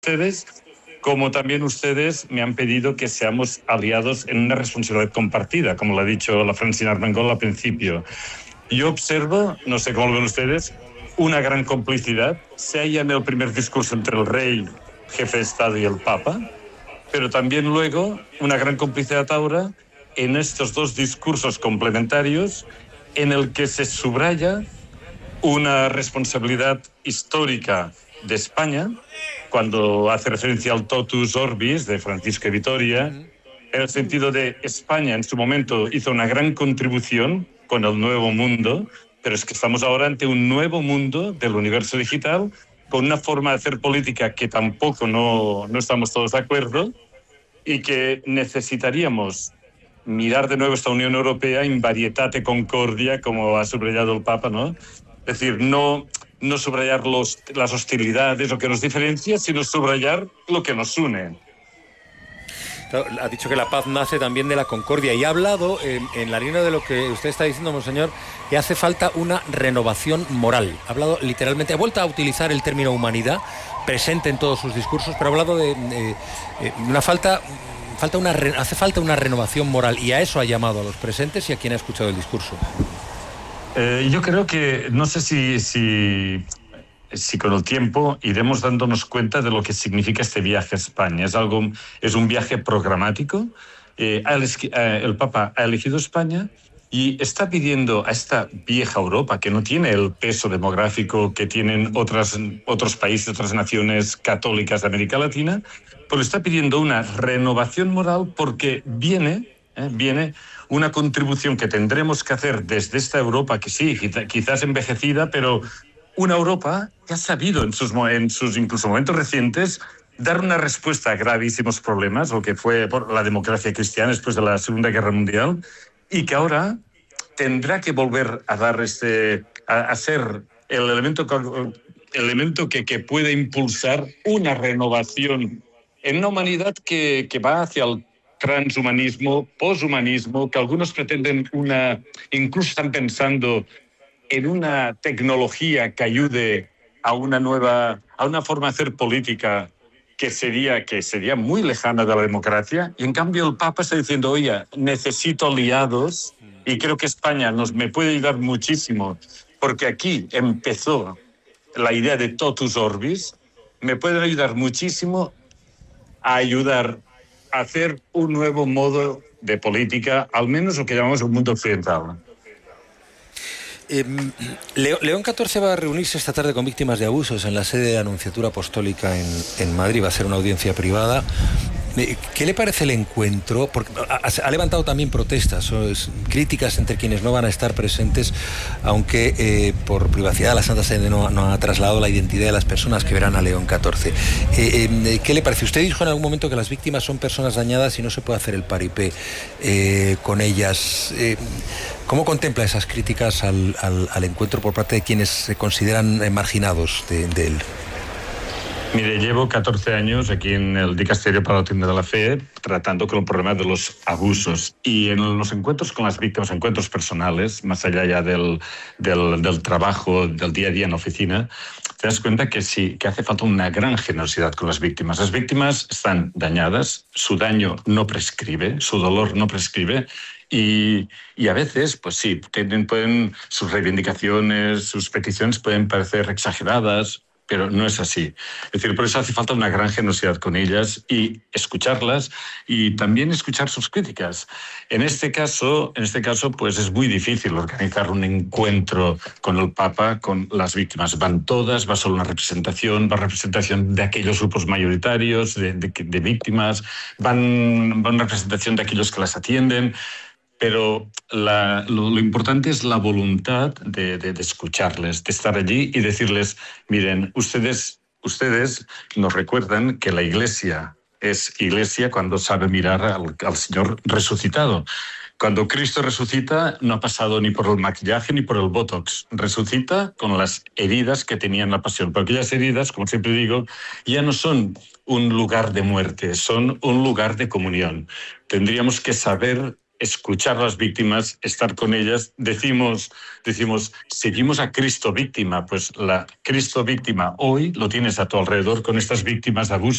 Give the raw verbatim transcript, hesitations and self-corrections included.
ustedes, como también ustedes me han pedido que seamos aliados en una responsabilidad compartida, como lo ha dicho la Francina Armengol al principio. Yo observo, no sé cómo lo ven ustedes, una gran complicidad, sea ya en el primer discurso entre el rey, jefe de Estado, y el Papa, pero también luego una gran complicidad ahora en estos dos discursos complementarios en el que se subraya una responsabilidad histórica de España, cuando hace referencia al totus orbis de Francisco de Vitoria, en el sentido de España en su momento hizo una gran contribución con el nuevo mundo, pero es que estamos ahora ante un nuevo mundo del universo digital, con una forma de hacer política que tampoco no, no estamos todos de acuerdo, y que necesitaríamos mirar de nuevo esta Unión Europea in varietate concordia, como ha subrayado el Papa, ¿no? Es decir, no, no subrayar los, las hostilidades, lo que nos diferencia, sino subrayar lo que nos une. Ha dicho que la paz nace también de la concordia y ha hablado, en, en la línea de lo que usted está diciendo, monseñor, que hace falta una renovación moral. Ha hablado literalmente, ha vuelto a utilizar el término humanidad, presente en todos sus discursos, pero ha hablado de, de, de una falta, falta una, hace falta una renovación moral, y a eso ha llamado a los presentes y a quien ha escuchado el discurso. Eh, yo creo que, no sé si... si... si con el tiempo iremos dándonos cuenta de lo que significa este viaje a España. Es algo, es un viaje programático. Eh, el Papa ha elegido España y está pidiendo a esta vieja Europa, que no tiene el peso demográfico que tienen otras, otros países, otras naciones católicas de América Latina, pues está pidiendo una renovación moral, porque viene, eh, viene una contribución que tendremos que hacer desde esta Europa, que sí, quizás envejecida, pero una Europa que ha sabido en sus, en sus incluso momentos recientes dar una respuesta a gravísimos problemas, lo que fue por la democracia cristiana después de la Segunda Guerra Mundial, y que ahora tendrá que volver a dar este, a, a ser el elemento, el elemento que, que puede impulsar una renovación en una humanidad que, que va hacia el transhumanismo, poshumanismo, que algunos pretenden una, incluso están pensando en una tecnología que ayude a una nueva, a una forma de hacer política que sería, que sería muy lejana de la democracia. Y en cambio el Papa está diciendo, oye, necesito aliados, y creo que España nos, me puede ayudar muchísimo, porque aquí empezó la idea de totus orbis, me pueden ayudar muchísimo a ayudar a hacer un nuevo modo de política, al menos lo que llamamos el mundo occidental. Eh, Leo, León catorce va a reunirse esta tarde con víctimas de abusos en la sede de la Anunciatura Apostólica en, en Madrid. Va a ser una audiencia privada. ¿Qué le parece el encuentro? Porque ha, ha levantado también protestas, críticas entre quienes no van a estar presentes, aunque eh, por privacidad la Santa Sede no, no ha trasladado la identidad de las personas que verán a León catorce. Eh, eh, ¿Qué le parece? Usted dijo en algún momento que las víctimas son personas dañadas y no se puede hacer el paripé eh, con ellas. Eh, ¿Cómo contempla esas críticas al, al, al encuentro por parte de quienes se consideran marginados de, de él? Mire, llevo catorce años aquí en el Dicasterio para la Doctrina de la Fe tratando con el problema de los abusos, y en los encuentros con las víctimas, encuentros personales, más allá ya del, del, del trabajo, del día a día en la oficina, te das cuenta que sí, que hace falta una gran generosidad con las víctimas. Las víctimas están dañadas, su daño no prescribe, su dolor no prescribe, y, y a veces, pues sí, tienen, pueden, sus reivindicaciones, sus peticiones pueden parecer exageradas, pero no es así. Es decir, por eso hace falta una gran generosidad con ellas y escucharlas, y también escuchar sus críticas. En este caso, en este caso, pues es muy difícil organizar un encuentro con el Papa, con las víctimas. Van todas, va solo una representación, va representación de aquellos grupos mayoritarios de, de, de víctimas, van, va una representación de aquellos que las atienden. Pero la, lo, lo importante es la voluntad de, de, de escucharles, de estar allí y decirles, miren, ustedes, ustedes nos recuerdan que la Iglesia es Iglesia cuando sabe mirar al, al Señor resucitado. Cuando Cristo resucita, no ha pasado ni por el maquillaje ni por el botox. Resucita con las heridas que tenía en la pasión. Pero aquellas heridas, como siempre digo, ya no son un lugar de muerte, son un lugar de comunión. Tendríamos que saber escuchar a las víctimas, estar con ellas. Decimos, decimos, seguimos a Cristo víctima. Pues la Cristo víctima hoy lo tienes a tu alrededor con estas víctimas de abuso.